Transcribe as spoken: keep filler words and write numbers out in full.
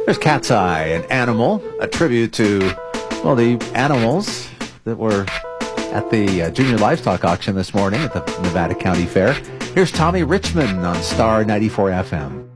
There's Cat's Eye, an animal, a tribute to, well, the animals that were at the uh, Junior Livestock Auction this morning at the Nevada County Fair. Here's Tommy Richmond on Star ninety-four F M.